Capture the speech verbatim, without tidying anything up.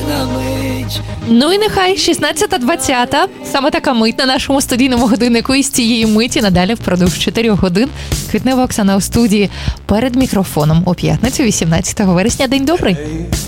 Ну і нехай шістнадцята двадцята, саме така мить на нашому студійному годиннику, і з цієї миті надалі впродовж чотирьох годин Квітнева Оксана у студії перед мікрофоном у п'ятницю, вісімнадцятого вересня. День добрий!